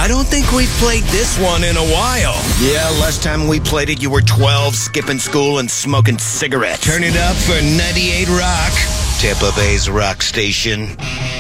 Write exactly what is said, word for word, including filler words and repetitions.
don't think we've played this one in a while. Yeah, last time we played it, you were twelve, skipping school and smoking cigarettes. Turn it up for ninety-eight Rock. Tampa Bay's rock station.